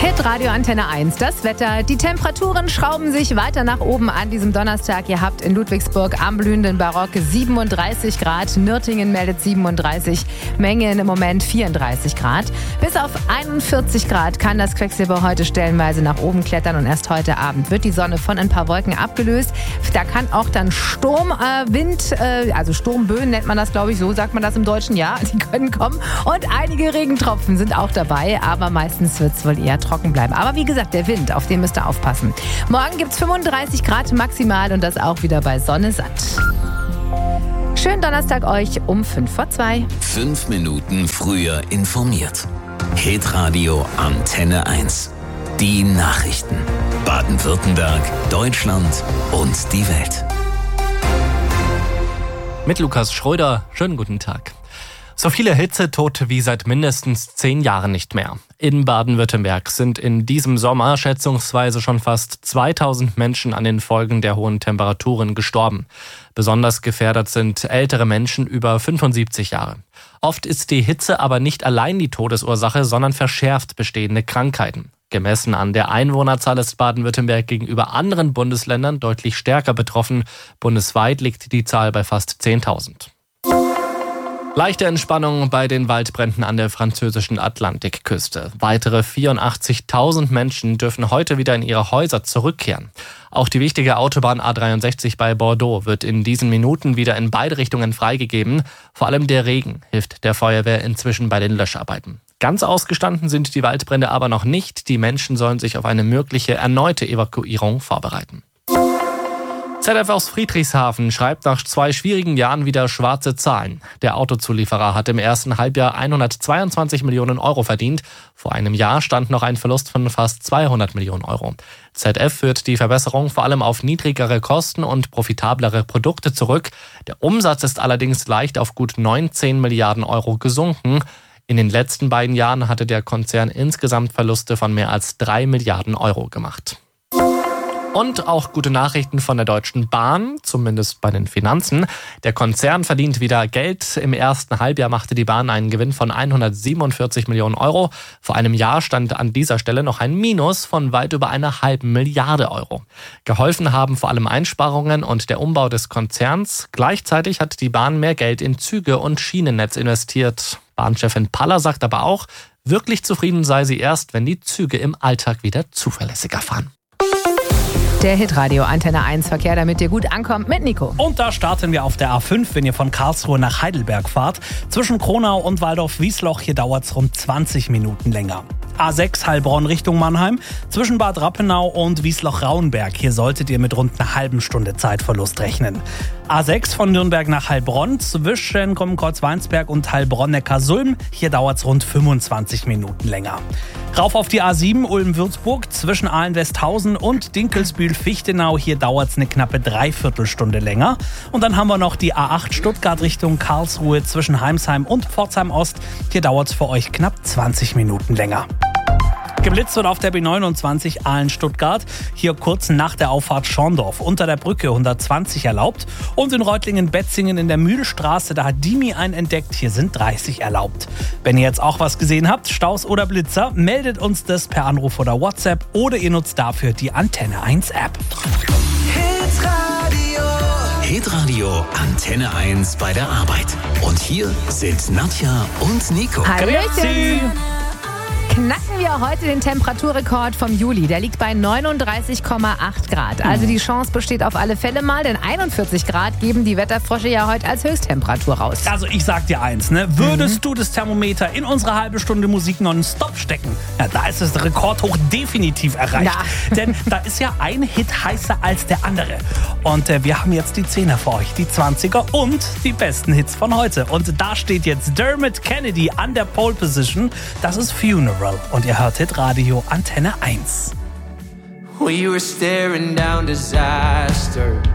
Hitradio Antenne 1, das Wetter. Die Temperaturen schrauben sich weiter nach oben an diesem Donnerstag. Ihr habt in Ludwigsburg am blühenden Barock 37 Grad. Nürtingen meldet 37, Mengen im Moment 34 Grad. Bis auf 41 Grad kann das Quecksilber heute stellenweise nach oben klettern. Und erst heute Abend wird die Sonne von ein paar Wolken abgelöst. Da kann auch dann Sturmwind, also Sturmböen nennt man das, glaube ich, so sagt man das im Deutschen, ja, die können kommen. Und einige Regentropfen sind auch dabei, aber meistens wird es wohl eher trocken bleiben. Aber wie gesagt, der Wind, auf den müsst ihr aufpassen. Morgen gibt es 35 Grad maximal und das auch wieder bei Sonne satt. Schönen Donnerstag euch um 1:55. 5 Minuten früher informiert. Hitradio Antenne 1. Die Nachrichten. Baden-Württemberg, Deutschland und die Welt. Mit Lukas Schröder, schönen guten Tag. So viele Hitzetote wie seit mindestens 10 Jahren nicht mehr. In Baden-Württemberg sind in diesem Sommer schätzungsweise schon fast 2000 Menschen an den Folgen der hohen Temperaturen gestorben. Besonders gefährdet sind ältere Menschen über 75 Jahre. Oft ist die Hitze aber nicht allein die Todesursache, sondern verschärft bestehende Krankheiten. Gemessen an der Einwohnerzahl ist Baden-Württemberg gegenüber anderen Bundesländern deutlich stärker betroffen. Bundesweit liegt die Zahl bei fast 10.000. Leichte Entspannung bei den Waldbränden an der französischen Atlantikküste. Weitere 84.000 Menschen dürfen heute wieder in ihre Häuser zurückkehren. Auch die wichtige Autobahn A63 bei Bordeaux wird in diesen Minuten wieder in beide Richtungen freigegeben. Vor allem der Regen hilft der Feuerwehr inzwischen bei den Löscharbeiten. Ganz ausgestanden sind die Waldbrände aber noch nicht. Die Menschen sollen sich auf eine mögliche erneute Evakuierung vorbereiten. ZF aus Friedrichshafen schreibt nach 2 schwierigen Jahren wieder schwarze Zahlen. Der Autozulieferer hat im ersten Halbjahr 122 Millionen Euro verdient. Vor einem Jahr stand noch ein Verlust von fast 200 Millionen Euro. ZF führt die Verbesserung vor allem auf niedrigere Kosten und profitablere Produkte zurück. Der Umsatz ist allerdings leicht auf gut 19 Milliarden Euro gesunken. In den letzten beiden Jahren hatte der Konzern insgesamt Verluste von mehr als 3 Milliarden Euro gemacht. Und auch gute Nachrichten von der Deutschen Bahn, zumindest bei den Finanzen. Der Konzern verdient wieder Geld. Im ersten Halbjahr machte die Bahn einen Gewinn von 147 Millionen Euro. Vor einem Jahr stand an dieser Stelle noch ein Minus von weit über 1,5 Milliarde Euro. Geholfen haben vor allem Einsparungen und der Umbau des Konzerns. Gleichzeitig hat die Bahn mehr Geld in Züge und Schienennetz investiert. Bahnchefin Paller sagt aber auch, wirklich zufrieden sei sie erst, wenn die Züge im Alltag wieder zuverlässiger fahren. Der Hitradio Antenne 1 Verkehr, damit ihr gut ankommt, mit Nico. Und da starten wir auf der A5, wenn ihr von Karlsruhe nach Heidelberg fahrt. Zwischen Kronau und Waldorf-Wiesloch, hier dauert es rund 20 Minuten länger. A6 Heilbronn Richtung Mannheim, zwischen Bad Rappenau und Wiesloch-Rauenberg. Hier solltet ihr mit rund einer halben Stunde Zeitverlust rechnen. A6 von Nürnberg nach Heilbronn, zwischen Kreuzweinsberg und Heilbronn-Neckarsulm. Hier dauert es rund 25 Minuten länger. Rauf auf die A7 Ulm-Würzburg, zwischen Ahlen-Westhausen und Dinkelsbühl-Fichtenau. Hier dauert es eine knappe Dreiviertelstunde länger. Und dann haben wir noch die A8 Stuttgart Richtung Karlsruhe, zwischen Heimsheim und Pforzheim-Ost. Hier dauert es für euch knapp 20 Minuten länger. Geblitzt wird auf der B29 Aalen-Stuttgart, hier kurz nach der Auffahrt Schorndorf. Unter der Brücke 120 erlaubt. Und in Reutlingen-Betzingen in der Mühlstraße, da hat Dimi einen entdeckt, hier sind 30 erlaubt. Wenn ihr jetzt auch was gesehen habt, Staus oder Blitzer, meldet uns das per Anruf oder WhatsApp oder ihr nutzt dafür die Antenne 1 App. Hitradio Antenne 1 bei der Arbeit. Und hier sind Nadja und Nico. Hallöchen! Knacken wir heute den Temperaturrekord vom Juli. Der liegt bei 39,8 Grad. Also die Chance besteht auf alle Fälle mal, denn 41 Grad geben die Wetterfrösche ja heute als Höchsttemperatur raus. Also ich sag dir eins, ne? Würdest du das Thermometer in unsere halbe Stunde Musik non-stop stecken, ja, da ist das Rekordhoch definitiv erreicht. Ja. Denn da ist ja ein Hit heißer als der andere. Und wir haben jetzt die 10er für euch, die 20er und die besten Hits von heute. Und da steht jetzt Dermot Kennedy an der Pole Position. Das ist Funeral. Und ihr hört Hitradio Antenne 1. We were staring down disaster.